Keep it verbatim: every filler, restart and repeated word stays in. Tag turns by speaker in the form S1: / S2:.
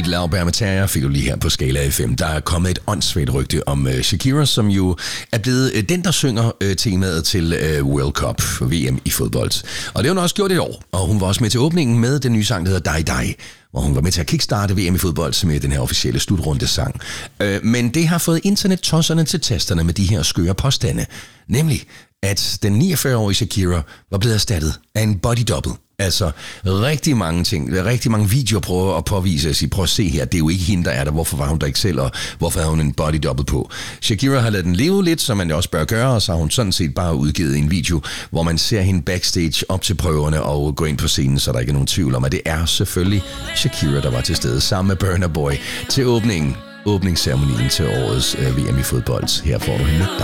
S1: Mit laurbær med terrier fik du lige her på Skala F M. Der er kommet et åndssvagt rygte om uh, Shakira, som jo er blevet uh, den, der synger uh, temaet til uh, World Cup, V M i fodbold. Og det har hun også gjort et år, og hun var også med til åbningen med den nye sang, der hedder Die Die, hvor hun var med til at kickstarte V M i fodbold med den her officielle slutrundesang. Uh, men det har fået internettosserne til tasterne med de her skøre påstande, nemlig at den niogfyrre-årige Shakira var blevet erstattet af en body double. Altså rigtig mange ting, rigtig mange videoer prøver at påvise at sige, prøv at se her, det er jo ikke hende, der er der, hvorfor var hun der ikke selv, og hvorfor havde hun en body double på. Shakira har ladet den leve lidt, som man også bør gøre, og så har hun sådan set bare udgivet en video, hvor man ser hende backstage op til prøverne og gå ind på scenen, så der ikke er nogen tvivl om, at det er selvfølgelig Shakira, der var til stede sammen med Burna Boy til åbningen, åbningsceremonien til årets øh, V M i fodbold. Her får du hende med Die